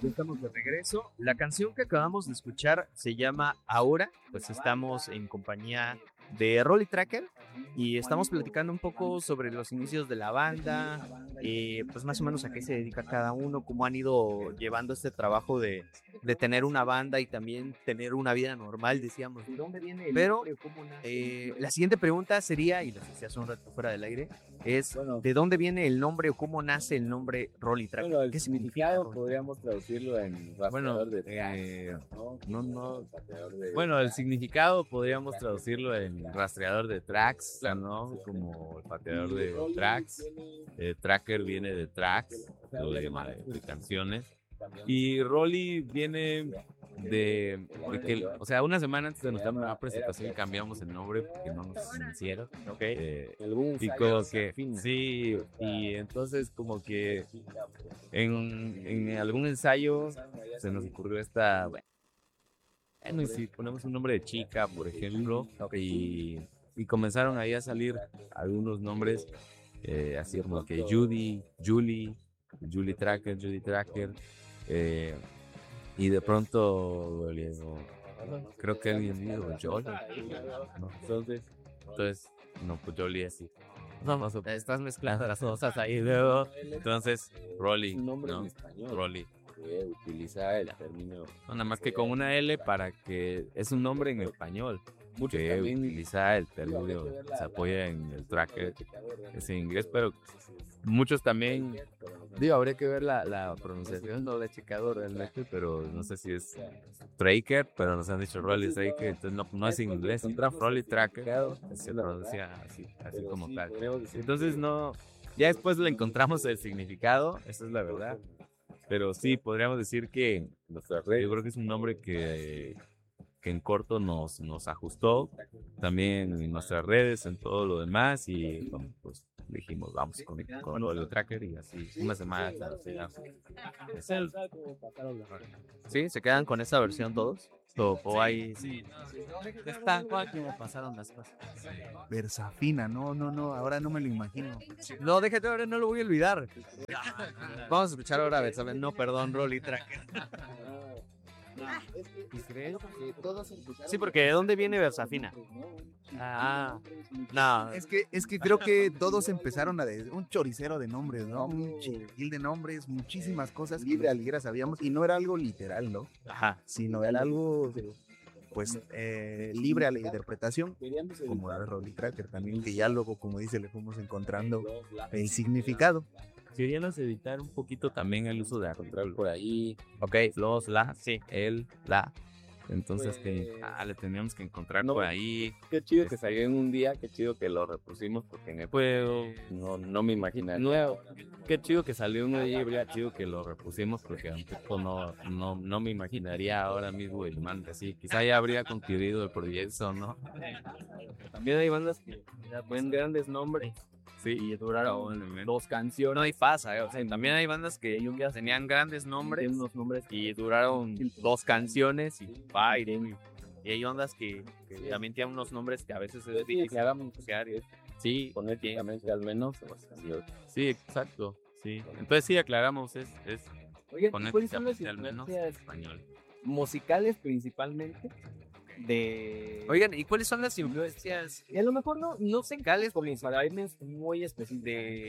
Ya estamos de regreso. La canción que acabamos de escuchar se llama Ahora. Pues estamos en compañía de Rolly Tracker y estamos platicando un poco sobre los inicios de la banda, pues más o menos a qué se dedica cada uno, cómo han ido llevando este trabajo de tener una banda y también tener una vida normal, decíamos. Pero la siguiente pregunta sería, y lo decía hace un rato fuera del aire, es ¿de dónde viene el nombre o cómo nace el nombre Rolly Tracker? Bueno, el ¿Qué significa significado Rolly? podríamos traducirlo en rastreador de tracks, ¿no? Rastreador de- Bueno, el significado podríamos traducirlo en rastreador de tracks, ¿no? Como el pateador de tracks. Tracker viene de tracks, de canciones. Y Rolly viene de que, o sea, una semana antes de nuestra primera presentación cambiamos el nombre porque no nos convencieron. algún Y ensayo como se que, afina. sí, y entonces como que en algún ensayo se nos ocurrió esta, bueno, y si ponemos un nombre de chica, por ejemplo, y comenzaron ahí a salir algunos nombres, así como que Julie Tracker, eh, y de pronto creo que alguien dijo Jolly, ¿no? Entonces, no, pues Jolly así. No, estás mezclando las cosas ahí luego. Entonces, Rolly, Un nombre en ¿no? español Rolly. que utiliza el término. No, nada más que con una L para que es un nombre en español. Muchos Que también utiliza el término, se apoya en el tracker, es en inglés, pero muchos también, digo, habría que ver la pronunciación, no la he checado realmente, pero no sé si es tracker, pero nos han dicho Rolly Tracker, entonces no es en inglés, Rolly Tracker, se pronuncia así como tal. Entonces no, ya después le encontramos el significado, esa es la verdad. Pero sí, podríamos decir que yo creo que es un nombre que en corto nos ajustó, también en nuestras redes, en todo lo demás, y bueno, pues dijimos, vamos con el tracker y así, una semana. Es el- ¿Sí? ¿Se quedan con esa versión todos? ¿O hay...? Sí, está como pasaron las cosas. Versafina, no, ahora no me lo imagino. No, déjate, ahora no lo voy a olvidar. Vamos a escuchar ahora, ¿sabes? No, perdón, Rolly Tracker. ¿Y crees que todos empezaron? Sí, porque ¿de dónde viene Versafina? No. Es que creo que todos empezaron un choricero de nombres, ¿no? Un chiquil de nombres, muchísimas cosas libre a ligera sabíamos, y no era algo literal, ¿no? Ajá. Sino era algo, pues, libre a la interpretación, como la de Rolly Tracker también, que ya luego, como dice, le fuimos encontrando el significado. Queríamos evitar un poquito también el uso de arbitrario por ahí, Ok. los, la, Sí. el, la. Entonces le teníamos que encontrar por ahí. Qué chido que salió en un día, qué chido que lo repusimos, porque en el juego no me imaginaría. Qué chido que salió uno y habría chido que lo repusimos porque tampoco no me imaginaría ahora mismo el man así. Quizá ya habría concluido el proyecto, ¿no? También hay bandas que ponen grandes nombres. Sí, Y duraron 2 canciones. No, y pasa, o sea, también hay bandas que tenían grandes nombres, y duraron 2 canciones y hay bandas que también tienen unos nombres que a veces es difícil pronunciar. Sí, Fonéticamente al menos. sí, exacto. Sí. Entonces sí, aclaramos, es Oye, ¿cuáles son las fonéticamente al menos influencias español. musicales principalmente Oigan, ¿y cuáles son las influencias? Y a lo mejor no musicales como para irnos muy específicos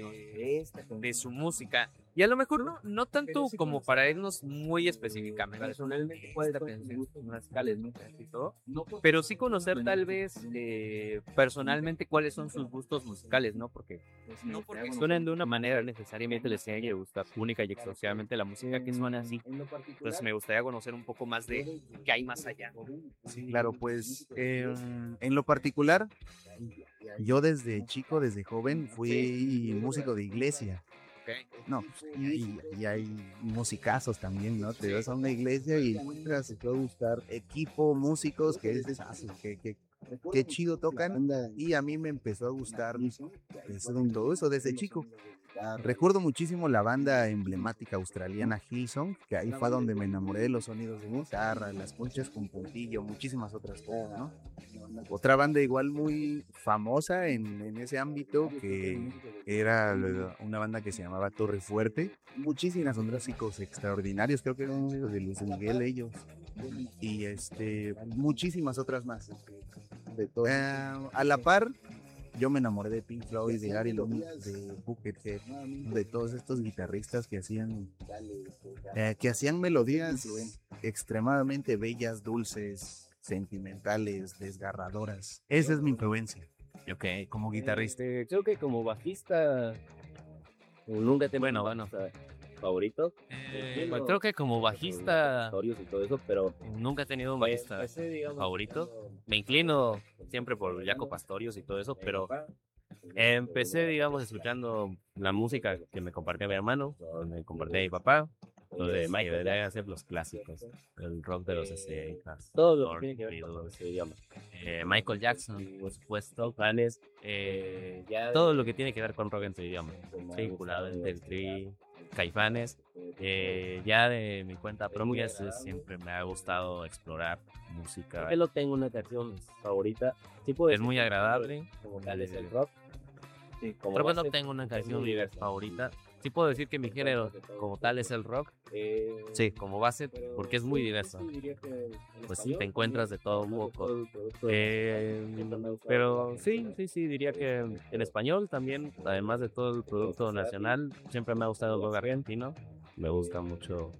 de su música. Y a lo mejor no tanto como para irnos muy específicamente. Personalmente, ¿cuáles son sus gustos musicales, ¿no? Y todo. Pero sí conocer tal vez personalmente cuáles son sus gustos musicales, ¿no? Porque suenan de una manera, necesariamente les tiene que gustar única y exclusivamente la música que suena así. Entonces me gustaría conocer un poco más de qué hay más allá. Sí, claro, pues en lo particular, yo desde chico, desde joven, fui músico de iglesia. No, y hay musicazos también, ¿no? Te vas a una iglesia y te puede gustar equipo, músicos, que dices, qué chido tocan, y a mí me empezó a gustar todo eso desde chico. Recuerdo muchísimo la banda emblemática australiana Hillsong, que ahí fue donde me enamoré de los sonidos de guitarra, las conchas con puntillo, muchísimas otras cosas, ¿no? otra banda igual muy famosa en ese ámbito, que era una banda que se llamaba Torre Fuerte. Muchísimas músicos extraordinarios, creo que eran de Luis Miguel ellos. Y muchísimas otras más. A la par, yo me enamoré de Pink Floyd, de Gary Louis, de Buckethead, de todos estos guitarristas que hacían melodías extremadamente bellas, dulces, sentimentales, desgarradoras. Esa es mi influencia. Ok, como guitarrista. Creo que como bajista nunca tengo favorito. Creo que como bajista y todo eso, pero nunca he tenido un bajista favorito. Me inclino siempre por Jaco Pastorius y todo eso, pero empecé, digamos, escuchando la música que me compartía mi hermano, me compartía mi papá, donde me ayudaría a hacer los clásicos, el rock de los SCAs, todo lo que tiene que ver con ese idioma. Michael Jackson, por supuesto, Vanes, todo lo que tiene que ver con rock en su idioma. Sí, del Tri, Caifanes. Ya de mi cuenta propia siempre me ha gustado explorar música. Yo tengo una canción favorita. Es muy agradable. Como tal es el rock. Sí, pero bueno, tengo una canción favorita. Sí puedo decir que mi género como tal es el rock. Sí, como base, porque es muy diverso. Pues sí, te encuentras de todo un poco. Pero sí, diría que en español también, además de todo el producto nacional, siempre me ha gustado el rock argentino. Me gusta mucho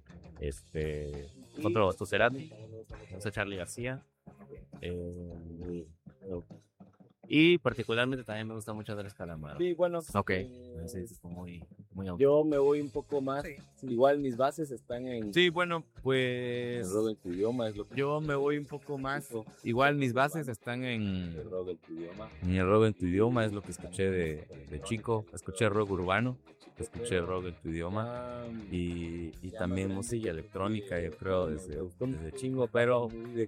otro Cerati, Charly García. Y particularmente también me gusta mucho Andrés Calamaro. Sí, bueno. Ok. Es muy yo me voy un poco más. Sí. Igual mis bases están en. Sí, bueno, pues. El rock en tu idioma es lo que. Yo me voy un poco más. Igual mis bases están en. El rock en tu idioma. El rock en tu idioma es lo que escuché de chico. Escuché rock urbano. Escuché rock en tu idioma. Y también música electrónica, yo creo, desde chingo. Pero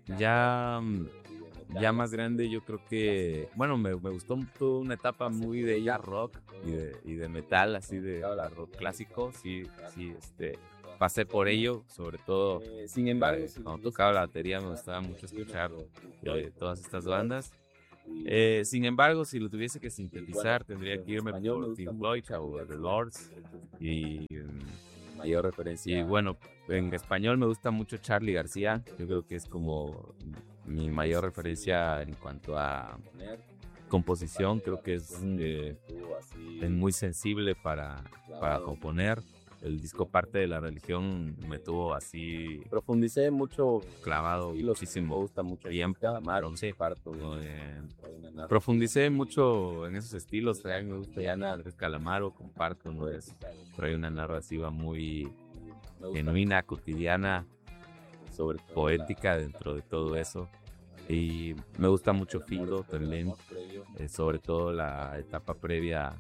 ya más grande, yo creo que, bueno, me gustó toda una etapa muy de ya rock y de metal, así de rock clásico, sí, pasé por ello, sobre todo, sin embargo, cuando tocaba la batería me gustaba mucho escuchar todas estas bandas. Sin embargo, si lo tuviese que sintetizar, tendría que irme por Pink Floyd o The Lords y mayor referencia. Y bueno, en español me gusta mucho Charly García, yo creo que es como mi mayor referencia en cuanto a composición. Creo que es muy sensible para componer. El disco Parte de la Religión me tuvo así, profundicé mucho, clavado muchísimo. Me gusta mucho tiempo. Calamaro, sí, profundicé mucho en esos estilos. Me gusta ya Andrés Calamaro, comparto, trae una narrativa muy genuina, cotidiana, sobre poética dentro de todo eso. Y me gusta mucho Fido también, sobre todo la etapa previa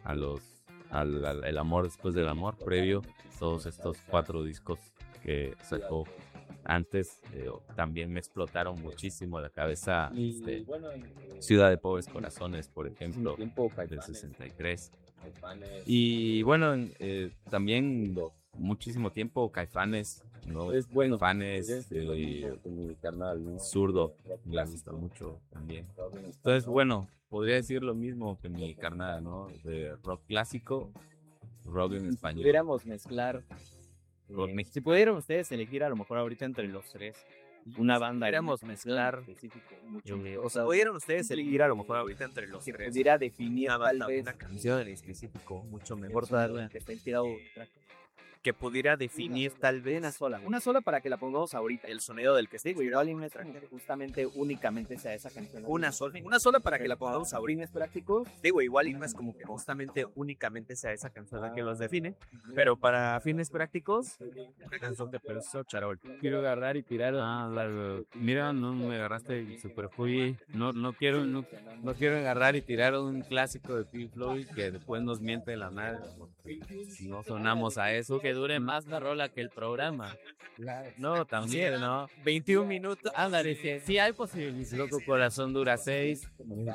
al amor después del amor, previo, todos estos 4 discos que sacó antes, también me explotaron muchísimo la cabeza. Ciudad de Pobres Corazones, por ejemplo, del 63. Y bueno, también muchísimo tiempo Caifanes, ¿no? Es bueno. Caifanes, mi carnal, Zurdo, me gusta mucho también. Entonces, bueno, podría decir lo mismo que mi carnal, ¿no? De rock clásico, rock en español. Si pudiéramos mezclar, si pudieran ustedes elegir a lo mejor ahorita entre los tres una banda, pudiéramos mezclar, o sea, pudieran ustedes elegir a lo mejor ahorita entre los tres, pudiera definir una canción en específico mucho mejor, que está inspirado que pudiera definir tal vez una sola para que la pongamos ahorita, el sonido del que esté, justamente únicamente sea esa canción, una sola para que la pongamos ahorita. Es práctico, digo, igual y no es como que justamente únicamente sea esa canción la que los define, pero para fines prácticos, una canción de Perso Charol. Quiero agarrar y tirar, mira, no me agarraste, super fui, no quiero agarrar y tirar un clásico de Pink Floyd que después nos miente la madre, si no sonamos a eso, que dure más la rola que el programa. No, también, ¿no? 21 minutos. Ándale, sí hay posibilidades. Loco Corazón dura 6.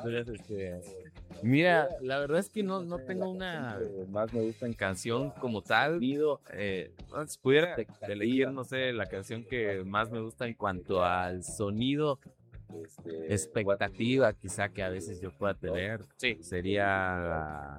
Mira, la verdad es que no tengo una más me gusta en canción como tal. Si pudiera elegir, no sé, la canción que más me gusta en cuanto al sonido, expectativa quizá que a veces yo pueda tener sería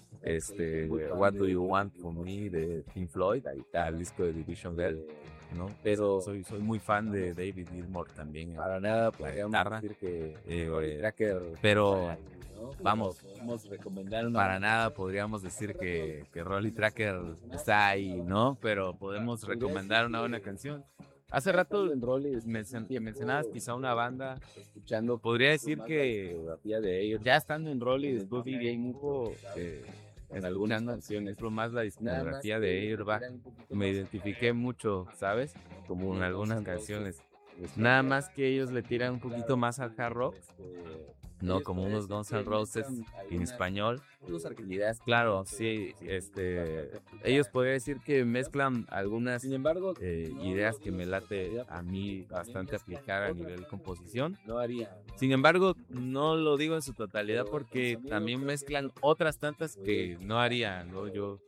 What Do You Want From Me de Pink Floyd, ahí está el disco de Division Bell, ¿no? Pero soy muy fan de David Gilmour también. Para nada podríamos decir que Tracker, pero vamos, recomendar para nada podríamos decir que Rolly Tracker está ahí, ¿no? Pero podemos recomendar una buena canción. Hace rato en Rolly mencionabas quizá una banda, escuchando, podría decir que ya estando en Rolly después viví un poco en algunas canciones, pero más la discografía de Airbag, me identifiqué mucho, ¿sabes? Como en algunas canciones. Nada más que ellos le tiran un poquito más al hard rock, ¿no? Como unos Guns N' Roses en español. Claro, sí, ellos podría decir que mezclan algunas, sin embargo, ideas que me late a mí bastante aplicar a nivel composición. Sin embargo, no lo digo en su totalidad porque también mezclan otras tantas que no haría, ¿no? Yo,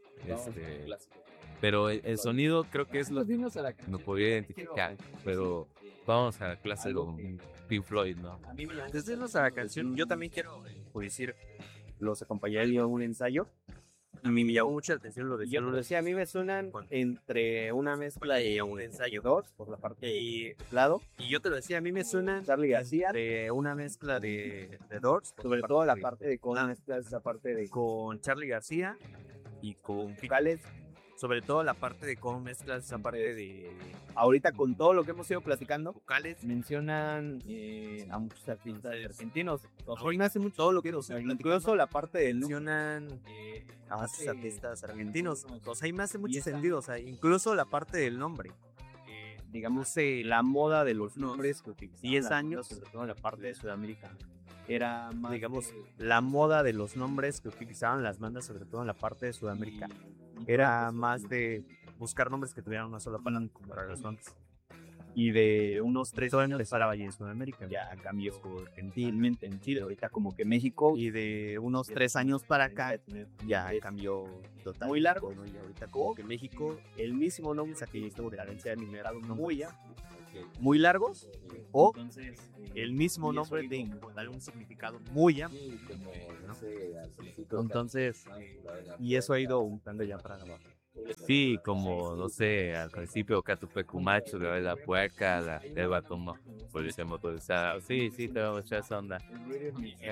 pero el sonido creo que es lo que no podría identificar, pero vamos a la clase con Pink Floyd, ¿no? Desde a la canción, yo también quiero decir, los acompañaría a un ensayo. A mí me llamó mucha atención lo de yo lo decía, a mí me suenan entre una mezcla y un ensayo 2 por la parte de lado, y yo te lo decía, a mí me suenan Charly García de una mezcla de Doors, sobre todo la parte de con esa parte de con Charly García y con vocales, sobre todo la parte de cómo mezclas esa parte de ahorita con todo lo que hemos ido platicando, vocales, mencionan a muchos artistas argentinos. Hoy me hace mucho todo lo que incluso la parte del mencionan a muchos artistas argentinos. O sea, ahí me hace mucho sentido, o sea, incluso la parte del nombre. Digamos, la moda de los nombres, 10 años, sobre todo en la parte de Sudamérica. Era más, digamos, la moda de los nombres que utilizaban las bandas, sobre todo en la parte de Sudamérica. Era más de buscar nombres que tuvieran una sola palabra, como para los bandas. Y de unos 3 años para Valle en Sudamérica. Ya cambió gentilmente en Chile, ahorita como que México. Y de unos 3 años para acá ya cambió total. Muy largo, ¿no? Y ahorita como que México, el mismo nombre, o sea, que estuvo de la herencia numerado, muy largos, o el mismo nombre de dar un significado muy amplio, ¿no? Entonces, y eso ha ido aumentando ya para abajo. Sí, como, no sé, al principio Catupecumacho, de la puerca, el batón, policía motorizada. Sí, te vamos a echar esa onda.